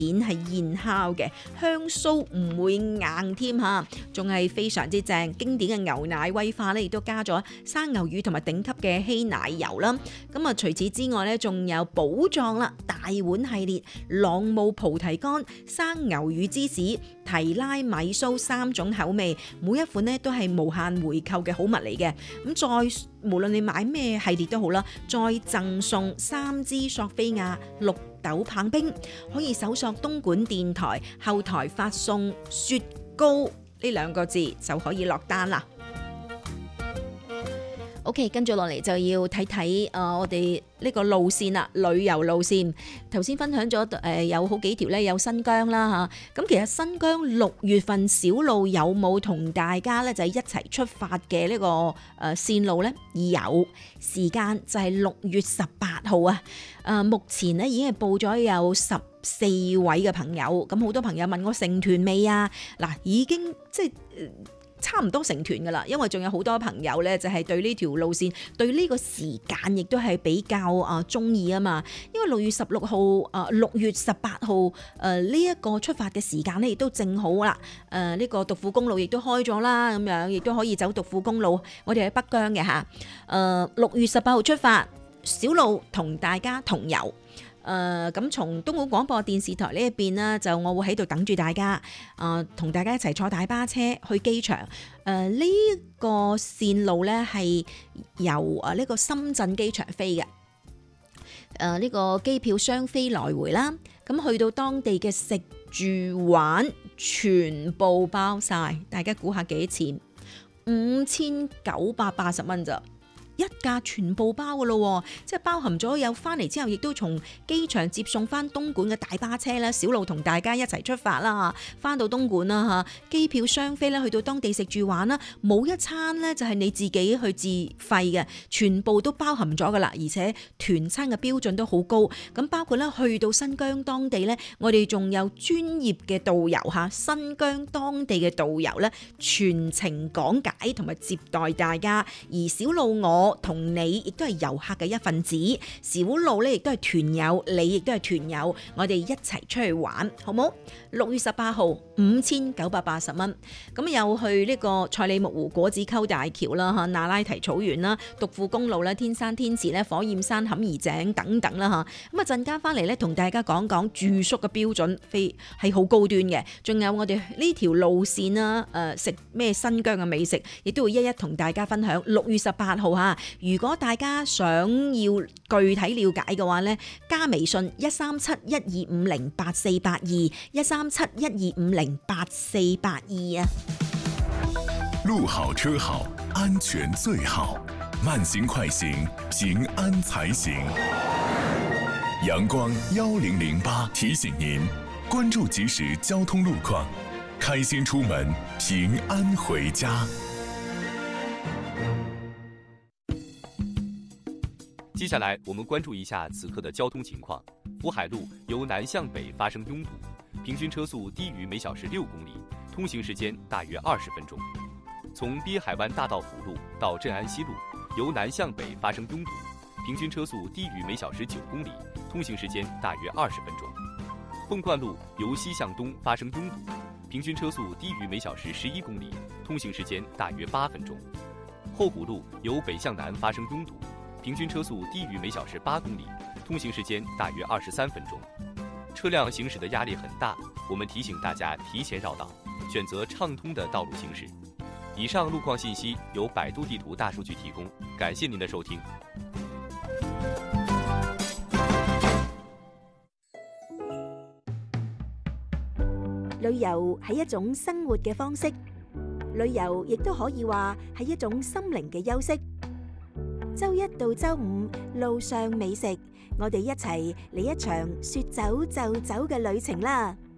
係現烤嘅，香酥唔會硬添嚇，仲係非常之正。經典嘅牛奶威化咧，亦都加咗生牛乳同埋頂級嘅稀奶油啦。咁啊，除此之外咧，仲有寶藏啦，大碗系列、朗姆菩提乾、生牛乳芝士、提拉米蘇3種口味，每一款咧都係無限回購嘅好物嚟嘅。咁再無論你買咩系列都好啦，再贈送3支索菲亞綠豆棒冰，可以搜索東莞電台後台發送雪糕呢2個字就可以落單啦。OK， 跟住落嚟就要睇睇我哋呢個路線啦，旅遊路線。頭先分享咗有好幾條咧，有新疆啦嚇。咁其實新疆6月份小路有冇同大家咧就係一齊出發嘅呢個線路咧？有，時間就係6月18號啊。目前咧已經係報咗有14位嘅朋友。咁好多朋友問我成團未啊？嗱，已經即係差唔多成團噶啦，因為仲有好多朋友咧，就係對呢條路線、對呢個時間亦都係比較中意啊嘛。因為6月16號、6月18號呢一個出發嘅時間咧，亦都正好啦。呢個獨富公路亦都開咗啦，咁樣亦都可以走獨富公路。我哋喺北疆嘅嚇。6月18號出發，小路同大家同遊。咁從東莞廣播電視台呢一邊呢，就我會喺度等住大家，同大家一齊坐大巴車去機場。呢個線路呢係由呢個深圳機場飛嘅。呢個機票雙飛來回啦，咁去到當地嘅食住玩全部包晒，大家估下幾錢？5980蚊咋？一架全部包噶咯，即係包含咗有翻嚟之後，亦都從機場接送翻東莞嘅大巴車啦，小路同大家一齊出發啦，翻到東莞啦嚇，機票雙飛咧，去到當地食住玩啦，冇一餐咧就係你自己去自費嘅，全部都包含咗噶啦，而且團餐嘅標準都好高，咁包括咧去到新疆當地咧，我哋仲有專業嘅導遊嚇，新疆當地嘅導遊咧全程講解同埋接待大家，而小路我同你亦都係遊客嘅一份子，小路咧亦都係團友，你亦都係團友，我哋一齊出去玩，好冇？6月18號5980蚊，咁又去呢個賽里木湖果子溝大橋啦，嚇那拉提草原啦，獨富公路啦，天山天池咧，火焰山坎兒井等等啦，嚇咁啊陣間翻嚟咧，同大家講講住宿嘅標準，非係好高端嘅，仲有我哋呢條路線啦，食咩新疆嘅美食，亦都會一一同大家分享。6月18號嚇。如果大家想要具體了解嘅話咧，加微信13712508482 13712508482啊。 路好車好，安全最好，慢行快行，平安才行。陽光1008提醒您，關注即時交通路況，開心出門，平安回家。 接下来我们关注一下此刻的交通情况。福海路由南向北发生拥堵，平均车速低于每小时6公里，通行时间大约20分钟。从滨海湾大道辅路到镇安西路由南向北发生拥堵，平均车速低于每小时9公里，通行时间大约20分钟。凤冠路由西向东发生拥堵，平均车速低于每小时11公里，通行时间大约8分钟。后湖路由北向南发生拥堵，平均车速低于每小时8公里，通行时间大约23分钟。车辆行驶的压力很大，我们提醒大家提前绕道，选择畅通的道路行驶。以上路况信息由百度地圖大數據提供，感謝您的收聽。 旅遊係一種生活嘅方式，旅遊亦都可以話係一種心靈嘅休息。周一到周五，路上美食，我哋一齊嚟一場說走就走嘅旅程啦！